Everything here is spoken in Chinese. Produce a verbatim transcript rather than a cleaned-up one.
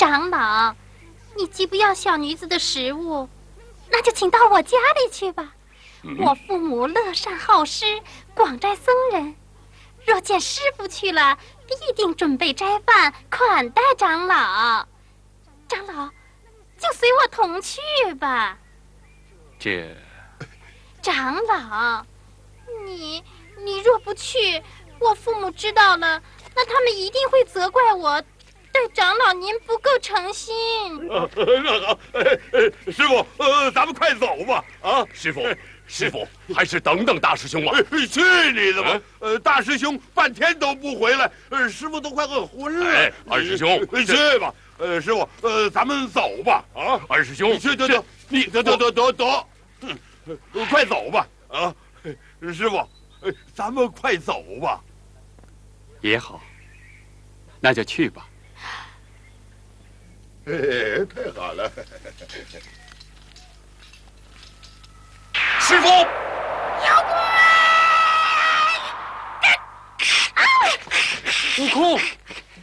长老，你既不要小女子的食物，那就请到我家里去吧。嗯、我父母乐善好施，广斋僧人，若见师傅去了，必定准备斋饭款待长老。长老，就随我同去吧。 这， 长老，你你若不去，我父母知道了，那他们一定会责怪我。对长老您不够诚心。 呃，那好，呃呃，师傅，呃，咱们快走吧。啊， 师傅，师傅，还是等等大师兄吧。 去你的吧！呃，大师兄半天都不回来，呃，师傅都快饿昏了。 哎，二师兄， 去吧。呃，师傅，呃，咱们走吧。啊， 二师兄， 去得得，你得得得得得，嗯，快走吧。啊，师傅，咱们快走吧。 也好，那就去吧。 哎，太好了！ 师傅， 妖怪！ 悟空。